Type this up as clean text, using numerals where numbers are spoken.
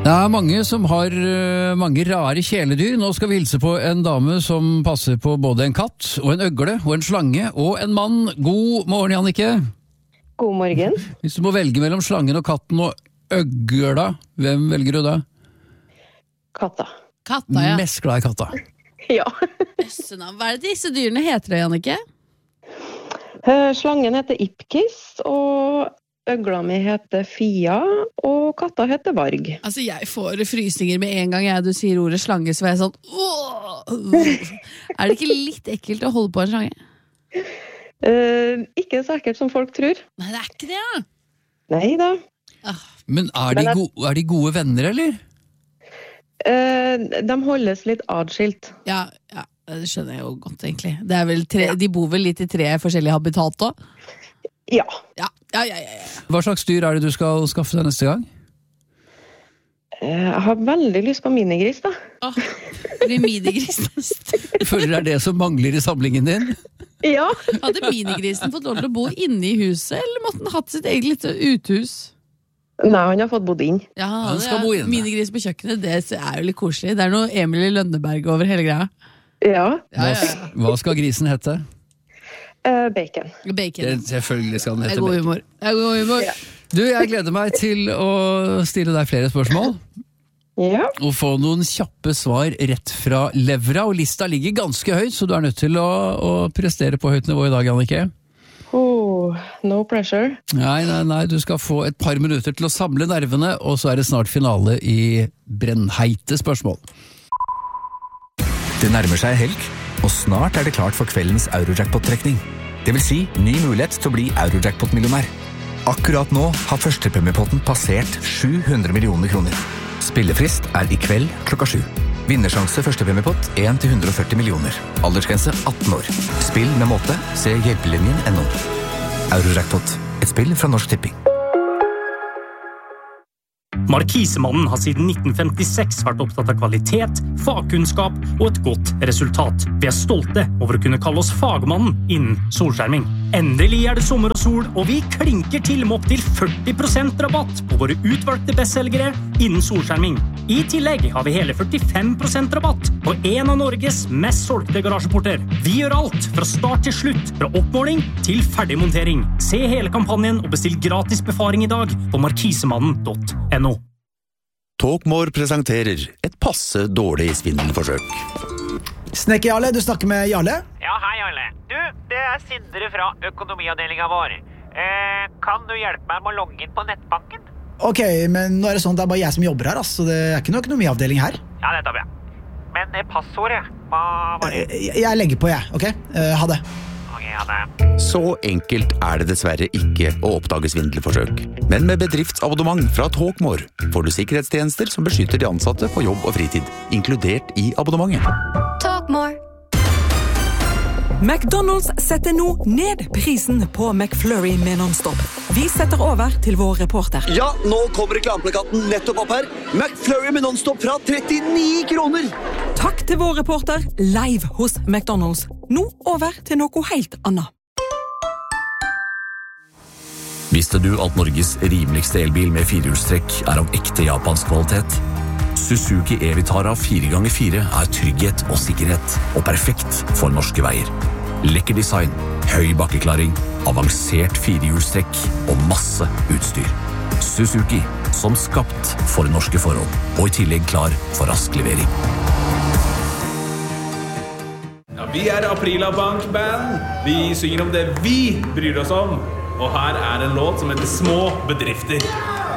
Det mange som har mange rare kjæledyr. Nå skal vi hilse på en dame som passer på både en katt og en øgle og en slange og en mann. God morgen, Jannicke. God morgen. Hvis du må velge mellom slangen og katten og øgla, hvem velger du da? Katta. Katta, ja. Mest glad i katta. Ja. Hva det disse dyrene heter det, Jannicke? Slangen heter Ipkiss, og øgla mi heter Fia, og katta heter Varg. Altså, jeg får frysninger med en gang du sier ordet slange, så er jeg sånn Er det ikke litt ekkelt å holde på en slange? Ikke så ekkelt som folk tror. Nei, det ikke det, ja. Nei da. Men er de gode venner, eller? De holdes litt adskilt. Ja, det skjønner jeg jo godt, egentlig. Det vel de bor vel litt i 3 forskjellige habitat også? Ja. Ja. Hva slags dyr er det du skal skaffe deg neste gang? Jeg har veldig lyst på minigris, da. Minigris. Føler det det som mangler i samlingen din? Ja. Hadde minigrisen fått lov til å bo inne i huset, eller måtte den hatt sitt eget lite uthus? Nei, han har fått bodd inn. Ja, han skal bo inne. Minigris på kjøkkenet, det jo litt koselig. Det noe Emilie Lønneberg over hele greia. Ja. Hva skal grisen hete? Bacon. Selvfølgelig skal den hete God bacon. humor. Ja. Du, jeg gleder meg til å stille deg flere spørsmål. Ja. Og få noen kjappe svar rett fra levra, og lista ligger ganske høyt, så du nødt til å prestere på høyt nivå i dag, Jannicke. No pressure. Nei, du skal få et par minutter til å samle nervene, og så det snart finale i brennheite spørsmål. Det nærmer seg helg, og snart det klart for kveldens Eurojackpot-trekning. Det vil si, ny mulighet til å bli Eurojackpot-millionær. Akkurat nå har førstepremiepotten passert 700 millioner kroner. Spillefrist i kveld klokka 7. Vinnersjanse førstepremiepott 1-140 millioner. Aldersgrense 18 år. Spill med måte, se hjelpelinjen.no. Eurojackpot, et spill fra Norsk Tipping. Markisemannen har siden 1956 vært opptatt av kvalitet, fagkunnskap og et godt resultat. Vi stolte over å kunne kalle oss fagmannen innen solskjerming. Endelig det sommer og sol, og vi klinker til med opp til 40% rabatt på våre utvalgte bestselgere innen solskjerming. I tillegg har vi hele 45% rabatt på en av Norges mest solgte garasjeporter. Vi gjør alt fra start til slutt, fra oppmåling til ferdig montering. Se hele kampanjen og bestill gratis befaring i dag på markisemannen.no. Talkmore presenterer et passe dårlig svindelforsøk. Snekker Jarle, du snakker med Jarle? Ja, hei Jarle. Du, det Sindre fra økonomiavdelingen vår. Kan du hjelpe meg med å logge inn på nettbanken? Ok, men nå det sånn at det bare jeg som jobber her, så det ikke noe økonomiavdeling her. Ja, det bra. Men passordet, hva var det? Jeg legger på, jeg, ok? Ha det. Ok, ha det. Så enkelt det dessverre ikke å oppdage svindelforsøk. Men med bedriftsabonnement fra Talkmore får du sikkerhetstjenester som beskytter de ansatte på jobb og fritid, inkludert i abonnementet. Talkmore. McDonald's setter nå ned prisen på McFlurry med non-stop. Vi setter over til vår reporter. Ja, nå kommer reklameplakaten nettopp opp her. McFlurry med non-stop fra 39 kroner. Takk til vår reporter, live hos McDonald's. Nå over til noe helt annet. Visste du at Norges rimeligste elbil med 4-hjulstrekk av ekte japansk kvalitet? Suzuki e-Vitara 4x4 trygghet og sikkerhet, og perfekt for norske veier. Lekker design, høy bakkeklaring, avansert 4-hjulstrekk og masse utstyr. Suzuki, som skapt for norske forhold, og i tillegg klar for rask levering. Ja, vi Aprila Bank Band. Vi synger om det vi bryr oss om. Og her en låt som heter Små bedrifter.